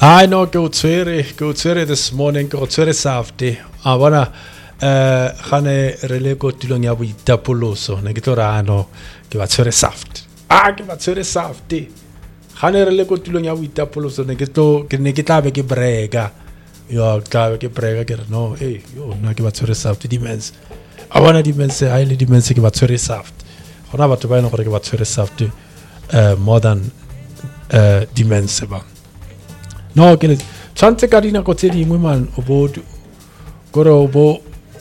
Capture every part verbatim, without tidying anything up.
I know go tswere go tswere this morning go tswere safety a bona eh gane re le go tulong ya boitapoloso ne ke tlo ra no ke ba tswere saft a ke ba tswere safety gane re le go tulong ya boitapoloso ne ke tlo ke ne ke tla be ke brega yo tla be ke brega ke no eh yo na ke ba tswere saft dimens a bona dimens a ile dimens ke ba tswere saft gona batho ba ena gore ke ba tswere saft eh more than eh dimens ba no ke le tshwantse ka dina go tse dingwe man o bo gore o bo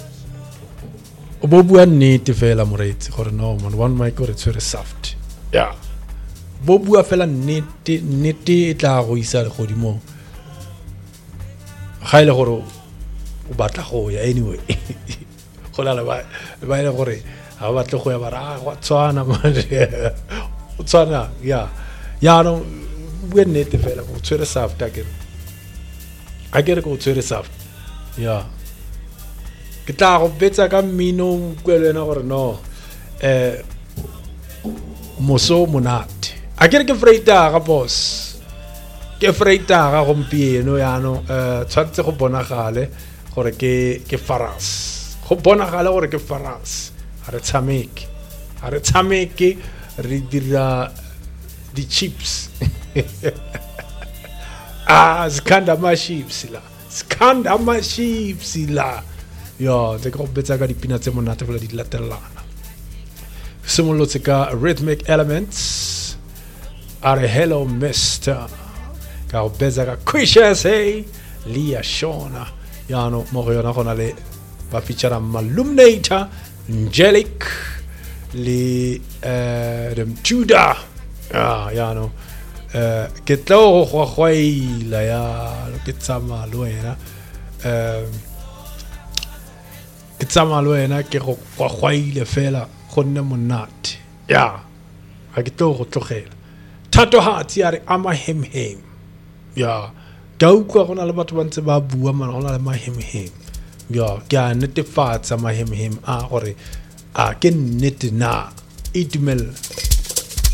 o bo bua nnete fela moreetsi gore no man one mic gore tswere soft yeah bo bua fela nnete nnete e tla go isa le godimo ga ile gore o batla go ya anyway go la ba ba ile gore ha ba batla go ya bara go tswana man o tswana yeah ya no bua nnete fela go tswere soft a ke a ke re go tswere soft yeah ke tla go betsa ka mmino kwelena gore no eh moso monate a ke re ke freita ga boss ke freita ga gompieno ya no eh tshwantse go bonagale gore ke ke faras go bonagale gore ke faras a re tshameke a re tshameke re dira di chips ah skanda ma chips la skanda ma chips la yo te go betsa ka dipina tse monate fela di latelana simolotse ka rhythmic elements are hello mister ka go betsa ka Quishes hey Lia Shona yano mo go yona gona le ba feature Malumnator Angelic le eh dem Tudor ah yano eh ke tlo go gwaila ya ke tsama lo wena eh ke tsama lo wena ke go gwaile fela go nne monate ya ga ke tlo go tlogela Thato Hearts ya re ama hem hem ya ka ukwa gona le batho ba ntse ba bua mana gona le ma hem hem ya ke a netefatsa ma hem hem a gore a ke nnete na itumela